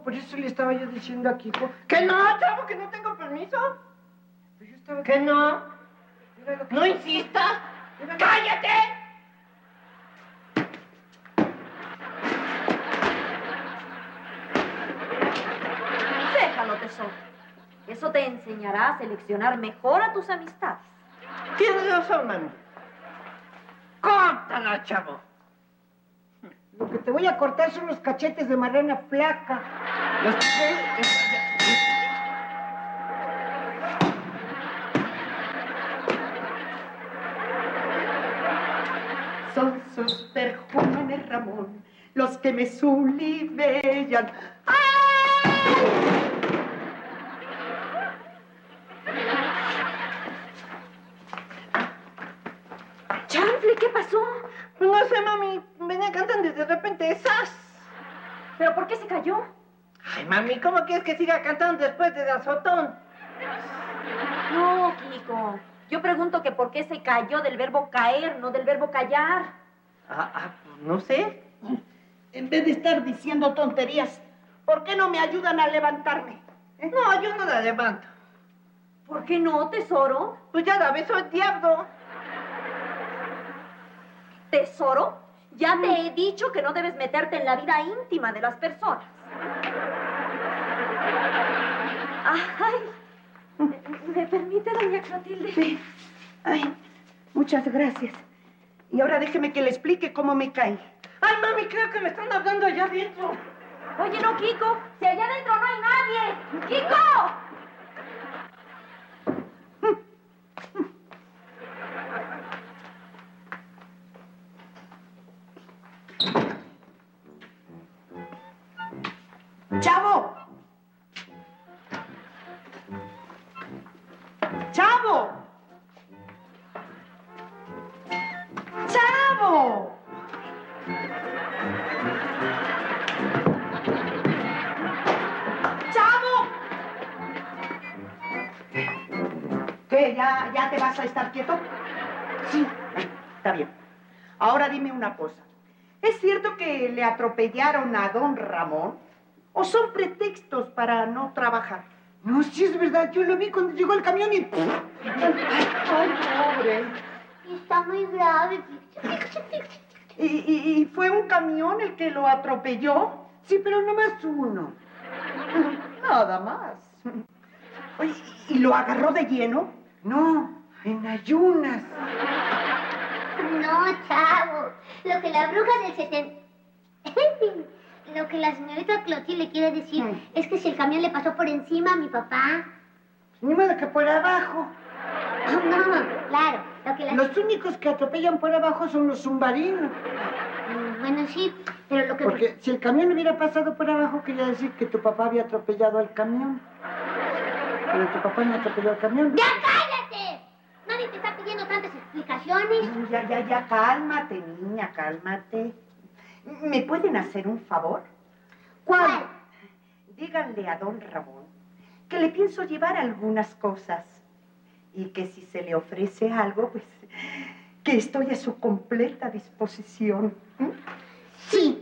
por eso le estaba yo diciendo a Kiko. ¿Que no, chavo, que no tengo permiso? Pues yo estaba... ¿Que no? Que... ¡No insistas! ¡Cállate! Déjalo, tesoro. Eso te enseñará a seleccionar mejor a tus amistades. Tienes razón, mami. Córtala, chavo. Lo que te voy a cortar son los cachetes de marrana flaca. Los que... Son sus perfumes, Ramón, los que me sulibellan. Chanfle, ¿qué pasó? No sé, mami. Venía cantando y de repente esas. ¿Pero por qué se cayó? Ay, mami, ¿cómo quieres que siga cantando después del azotón? No, Kiko. Yo pregunto que por qué se cayó del verbo caer, no del verbo callar. No sé. En vez de estar diciendo tonterías, ¿por qué no me ayudan a levantarme? No, yo no la levanto. ¿Por qué no, tesoro? Pues ya la ves, soy diablo. ¿Tesoro? Ya te he dicho que no debes meterte en la vida íntima de las personas. Ay, ¿me permite, doña Clotilde? Sí. Ay, muchas gracias. Y ahora déjeme que le explique cómo me caí. Ay, mami, creo que me están hablando allá adentro. Oye, no, Kiko, si allá adentro no hay nadie. ¡Kiko! ¡Chavo! ¡Chavo! ¡Chavo! ¡Chavo! ¿Qué? ¿Ya te vas a estar quieto? Sí, está bien. Ahora dime una cosa. ¿Es cierto que le atropellaron a don Ramón? ¿O son pretextos para no trabajar? No, sí es verdad. Yo lo vi cuando llegó el camión y... ¡Ay, pobre! Está muy grave. ¿Y fue un camión el que lo atropelló? Sí, pero nomás uno. Nada más. Oye, ¿y lo agarró de lleno? No, en ayunas. No, chavo. Lo que la bruja del 70... Lo que la señorita Clotilde quiere decir es que si el camión le pasó por encima a mi papá... Ni modo que por abajo. No, claro. Lo que la... Los únicos que atropellan por abajo son los submarinos. Bueno, sí, pero lo que... Porque si el camión hubiera pasado por abajo, quería decir que tu papá había atropellado al camión. Pero tu papá no atropelló al camión. ¡Ya cállate! Nadie te está pidiendo tantas explicaciones. Ya, cálmate, niña, cálmate. ¿Me pueden hacer un favor? ¿Cuál? Díganle a don Ramón que le pienso llevar algunas cosas y que si se le ofrece algo, pues que estoy a su completa disposición. Sí,